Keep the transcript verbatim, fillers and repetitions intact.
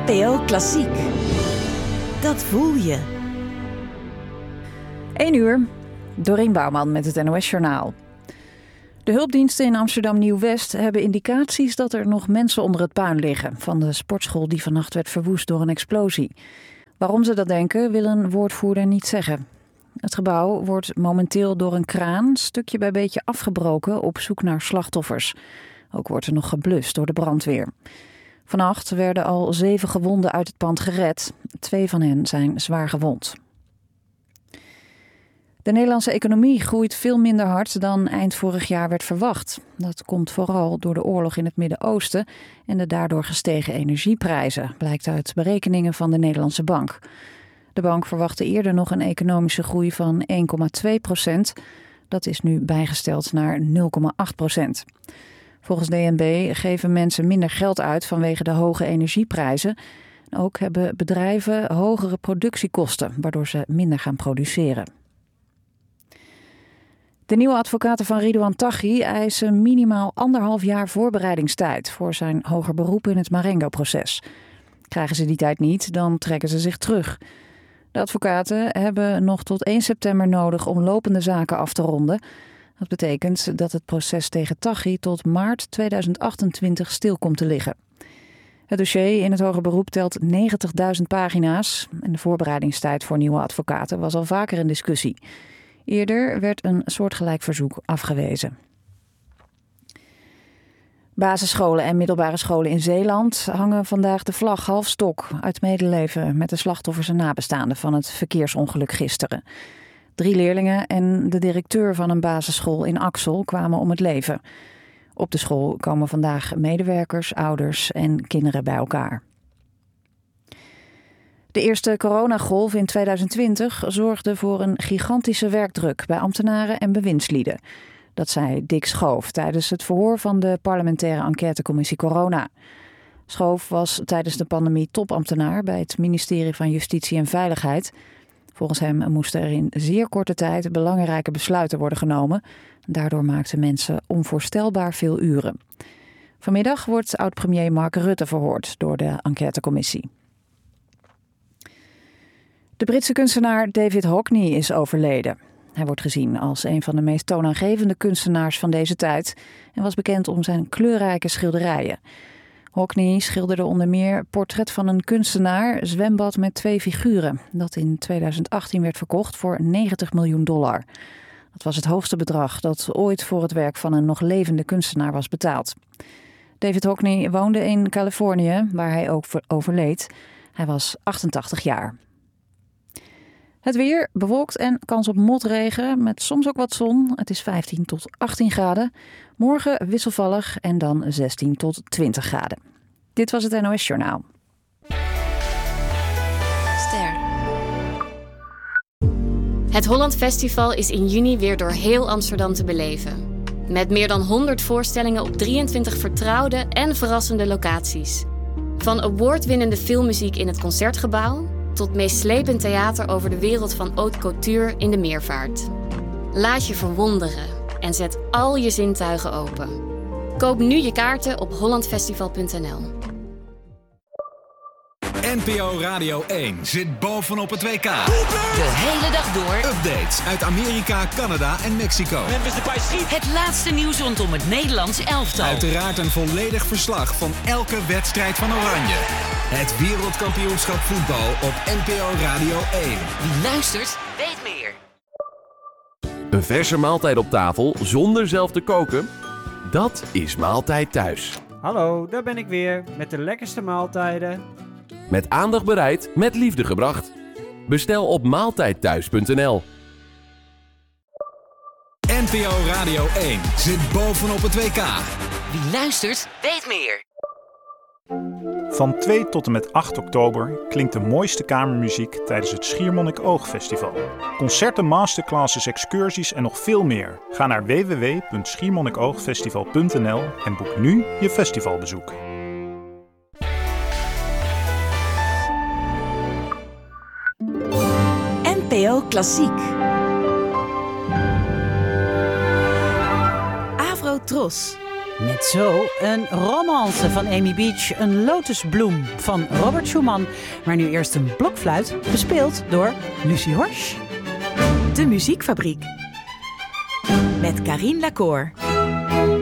N P O Klassiek. Dat voel je. één uur, Dorien Bouwman met het N O S-journaal. De hulpdiensten in Amsterdam Nieuw-West hebben indicaties dat er nog mensen onder het puin liggen van de sportschool die vannacht werd verwoest door een explosie. Waarom ze dat denken, wil een woordvoerder niet zeggen. Het gebouw wordt momenteel door een kraan stukje bij beetje afgebroken op zoek naar slachtoffers. Ook wordt er nog geblust door de brandweer. Vannacht werden al zeven gewonden uit het pand gered. Twee van hen zijn zwaar gewond. De Nederlandse economie groeit veel minder hard dan eind vorig jaar werd verwacht. Dat komt vooral door de oorlog in het Midden-Oosten en de daardoor gestegen energieprijzen, blijkt uit berekeningen van de Nederlandse Bank. De bank verwachtte eerder nog een economische groei van één komma twee procent. Dat is nu bijgesteld naar nul komma acht procent. Volgens D N B geven mensen minder geld uit vanwege de hoge energieprijzen. Ook hebben bedrijven hogere productiekosten, waardoor ze minder gaan produceren. De nieuwe advocaten van Ridouan Taghi eisen minimaal anderhalf jaar voorbereidingstijd voor zijn hoger beroep in het Marengo-proces. Krijgen ze die tijd niet, dan trekken ze zich terug. De advocaten hebben nog tot één september nodig om lopende zaken af te ronden. Dat betekent dat het proces tegen Taghi tot maart tweeduizend achtentwintig stil komt te liggen. Het dossier in het hoger beroep telt negentigduizend pagina's en de voorbereidingstijd voor nieuwe advocaten was al vaker in discussie. Eerder werd een soortgelijk verzoek afgewezen. Basisscholen en middelbare scholen in Zeeland hangen vandaag de vlag half stok uit medeleven met de slachtoffers en nabestaanden van het verkeersongeluk gisteren. Drie leerlingen en de directeur van een basisschool in Axel kwamen om het leven. Op de school komen vandaag medewerkers, ouders en kinderen bij elkaar. De eerste coronagolf in tweeduizend twintig zorgde voor een gigantische werkdruk bij ambtenaren en bewindslieden. Dat zei Dick Schoof tijdens het verhoor van de parlementaire enquêtecommissie Corona. Schoof was tijdens de pandemie topambtenaar bij het ministerie van Justitie en Veiligheid. Volgens hem moesten er in zeer korte tijd belangrijke besluiten worden genomen. Daardoor maakten mensen onvoorstelbaar veel uren. Vanmiddag wordt oud-premier Mark Rutte verhoord door de enquêtecommissie. De Britse kunstenaar David Hockney is overleden. Hij wordt gezien als een van de meest toonaangevende kunstenaars van deze tijd en was bekend om zijn kleurrijke schilderijen. Hockney schilderde onder meer Portret van een kunstenaar, Zwembad met twee figuren, dat in tweeduizend achttien werd verkocht voor negentig miljoen dollar. Dat was het hoogste bedrag dat ooit voor het werk van een nog levende kunstenaar was betaald. David Hockney woonde in Californië, waar hij ook overleed. Hij was achtentachtig jaar. Het weer bewolkt en kans op motregen met soms ook wat zon. Het is vijftien tot achttien graden. Morgen wisselvallig en dan zestien tot twintig graden. Dit was het N O S-journaal. Ster. Het Holland Festival is in juni weer door heel Amsterdam te beleven. Met meer dan honderd voorstellingen op drieëntwintig vertrouwde en verrassende locaties. Van awardwinnende filmmuziek in het Concertgebouw tot meeslepend theater over de wereld van haute couture in de Meervaart. Laat je verwonderen en zet al je zintuigen open. Koop nu je kaarten op holland festival punt n l. N P O Radio één zit bovenop het W K. De hele dag door. Updates uit Amerika, Canada en Mexico. Het laatste nieuws rondom het Nederlands elftal. Uiteraard een volledig verslag van elke wedstrijd van Oranje. Het wereldkampioenschap voetbal op N P O Radio één. Wie luistert, weet meer. Een verse maaltijd op tafel zonder zelf te koken? Dat is Maaltijd Thuis. Hallo, daar ben ik weer met de lekkerste maaltijden. Met aandacht bereid, met liefde gebracht. Bestel op maaltijd thuis punt n l. N P O Radio één zit bovenop het W K. Wie luistert, weet meer. Van twee tot en met acht oktober klinkt de mooiste kamermuziek tijdens het Schiermonnikoog-festival. Concerten, masterclasses, excursies en nog veel meer. Ga naar w w w punt schiermonnikoogfestival punt n l en boek nu je festivalbezoek. N P O Klassiek. Avro Tros. Met zo een romance van Amy Beach, een lotusbloem van Robert Schumann. Maar nu eerst een blokfluit, bespeeld door Lucie Horsch. De Muziekfabriek. Met Carine Lacour.